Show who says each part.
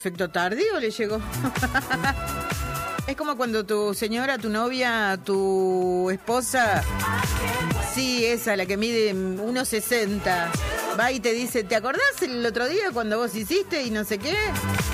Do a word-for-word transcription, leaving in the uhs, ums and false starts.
Speaker 1: Efecto tardío le llegó. Es como cuando tu señora, tu novia, tu esposa, sí, esa, la que mide uno sesenta, va y te dice, ¿te acordás el otro día cuando vos hiciste y no sé qué?